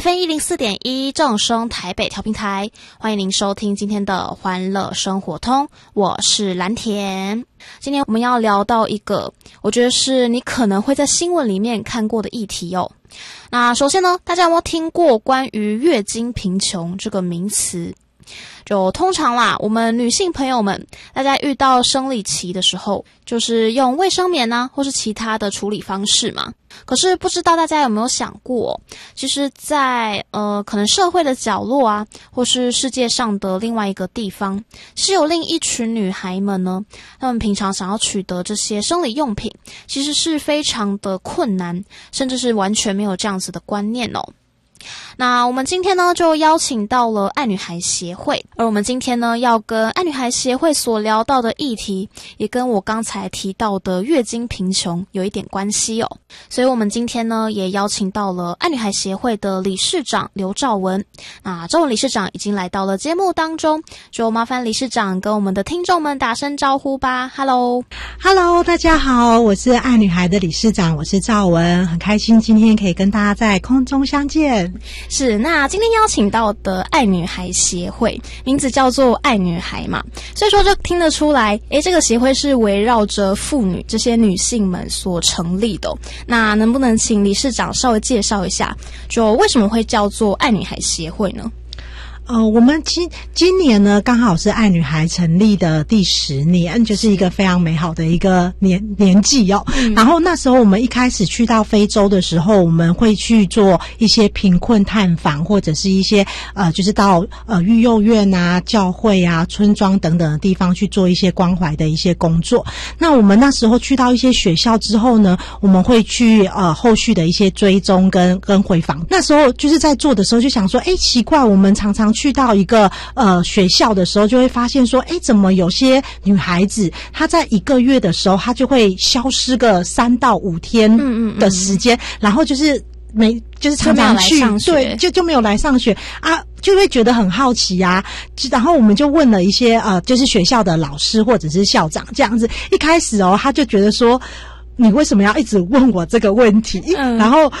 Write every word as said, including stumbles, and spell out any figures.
F M 一零四点一正声台北调频台，欢迎您收听今天的欢乐生活通，我是蓝田。今天我们要聊到一个我觉得是你可能会在新闻里面看过的议题哦。那首先呢，大家有没有听过关于月经贫穷这个名词？就通常啦，我们女性朋友们，大家遇到生理期的时候，就是用卫生棉啊，或是其他的处理方式嘛。可是不知道大家有没有想过，其实在呃可能社会的角落啊，或是世界上的另外一个地方，是有另一群女孩们呢，她们平常想要取得这些生理用品，其实是非常的困难，甚至是完全没有这样子的观念哦。那我们今天呢就邀请到了爱女孩协会，而我们今天呢要跟爱女孩协会所聊到的议题，也跟我刚才提到的月经贫穷有一点关系哦。所以我们今天呢也邀请到了爱女孩协会的理事长刘兆文。那兆文理事长已经来到了节目当中，就麻烦理事长跟我们的听众们打声招呼吧。 Hello Hello 大家好，我是爱女孩的理事长，我是兆文，很开心今天可以跟大家在空中相见。 是，那今天邀请到的爱女孩协会名字叫做爱女孩嘛，所以说就听得出来，诶，这个协会是围绕着妇女这些女性们所成立的哦。那能不能请理事长稍微介绍一下，就为什么会叫做爱女孩协会呢？ 呃，我们今今年呢，刚好是爱女孩成立的第十年，就是一个非常美好的一个年年纪哦。嗯、然后那时候我们一开始去到非洲的时候，我们会去做一些贫困探访，或者是一些呃，就是到呃育幼院啊、教会啊、村庄等等的地方去做一些关怀的一些工作。那我们那时候去到一些学校之后呢，我们会去呃后续的一些追踪跟跟回访。那时候就是在做的时候就想说，诶，奇怪，我们常常去到一个呃学校的时候，就会发现说，诶，怎么有些女孩子她在一个月的时候，她就会消失个三到五天的时间，嗯嗯嗯然后就是没就是常常去，对，就就没有来上学啊，就会觉得很好奇啊。然后我们就问了一些呃，就是学校的老师或者是校长这样子。一开始哦，他就觉得说，你为什么要一直问我这个问题？嗯、然后